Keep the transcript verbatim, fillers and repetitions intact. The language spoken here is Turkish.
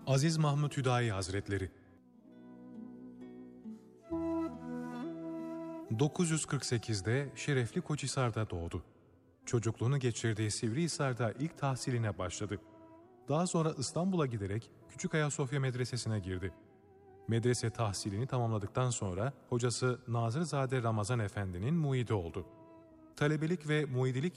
Aziz Mahmud Hüdayi Hazretleri dokuz yüz kırk sekizde şerefli Koçhisar'da doğdu. Çocukluğunu geçirdiği Sivrihisar'da ilk tahsiline başladı. Daha sonra İstanbul'a giderek Küçük Ayasofya Medresesi'ne girdi. Medrese tahsilini tamamladıktan sonra hocası Nazırzade Ramazan Efendi'nin muidi oldu. Talebelik ve muidilik